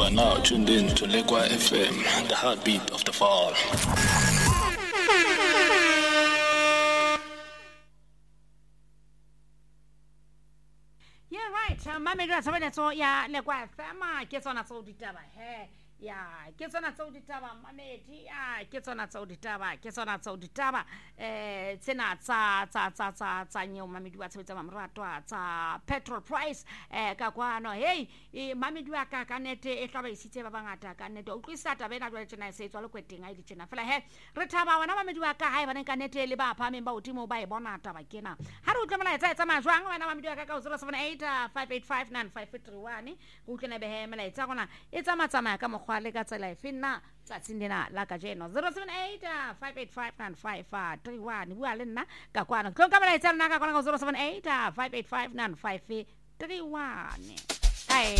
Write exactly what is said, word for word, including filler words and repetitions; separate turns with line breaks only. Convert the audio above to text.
are now tuned in to Lekwa F M, the heartbeat of the fall.
Yeah, right. Mami do sabana so ya Lekwa F M ke tsona tso ditaba he. Ya ke tsona tso ditaba mamedi ya ke tsona tso ditaba ke tsona tso ditaba eh tsena tsa tsa tsa tsa tsa nyo mamedi wa tshebetsa mamrato tsa petrol price eh ka kwano hey mamedi wa ka ka nete e hlaba isitse ba bangata ka nete o tlisa tabena jwa tsena se tswa le kweteng a ile tsena fela he re thaba wana mamedi wa ka ha ba ka nete le ba phameng ba utimo ba e bona taba kena ha re utla molaetsa etsa majwang wena mamedi wa ka ka zero seven eight five eight five nine five three one go utlena be he molaetsa gona e tsa matsama ka mogwa le ka tsela e fenna tsa tsindena la ka jeno zero seven eight five eight five nine five three one bua le nna ka kwana tlo ka molaetsa nna ka kwana zero seven eight five eight five nine five three one ai